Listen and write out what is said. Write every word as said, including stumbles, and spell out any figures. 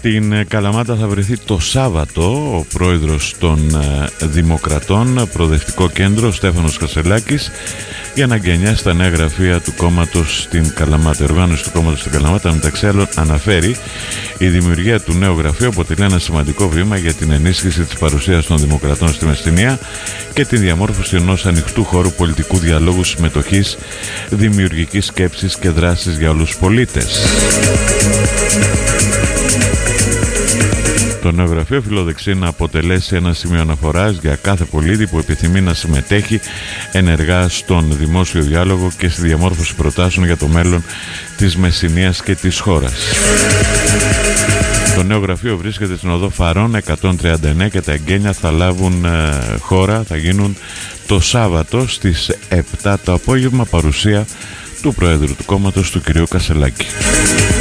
Στην Καλαμάτα θα βρεθεί το Σάββατο ο πρόεδρος των Δημοκρατών, Προοδευτικό Κέντρο, Στέφανος Κασελάκης, για να εγκαινιάσει τα νέα γραφεία του κόμματος στην Καλαμάτα. Η οργάνωση του κόμματος στην Καλαμάτα, μεταξύ άλλων, αναφέρει η δημιουργία του νέου γραφείου αποτελεί ένα σημαντικό βήμα για την ενίσχυση της παρουσίας των Δημοκρατών στη Μεσσηνία και την διαμόρφωση ενός ανοιχτού χώρου πολιτικού διαλόγου, συμμετοχής, δημιουργικής σκέψης και δράσης για όλους τους πολίτες. Το νέο γραφείο φιλοδεξεί να αποτελέσει ένα σημείο αναφοράς για κάθε πολίτη που επιθυμεί να συμμετέχει ενεργά στον δημόσιο διάλογο και στη διαμόρφωση προτάσεων για το μέλλον της Μεσσηνίας και της χώρας. Το νέο γραφείο βρίσκεται στην οδό Φαρών εκατόν τριάντα εννέα και τα εγγένεια θα λάβουν ε, χώρα, θα γίνουν το Σάββατο στις επτά το απόγευμα, παρουσία του Προέδρου του κόμματος, του κ. Κασελάκη.